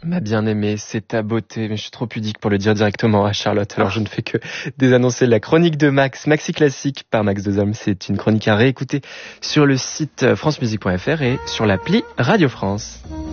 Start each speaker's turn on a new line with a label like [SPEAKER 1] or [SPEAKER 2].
[SPEAKER 1] Ma bien-aimée, c'est ta beauté, mais je suis trop pudique pour le dire directement à Charlotte, alors je ne fais que désannoncer la chronique de Max, Maxi Classique par Max Dezhomme. C'est une chronique à réécouter sur le site francemusique.fr et sur l'appli Radio France.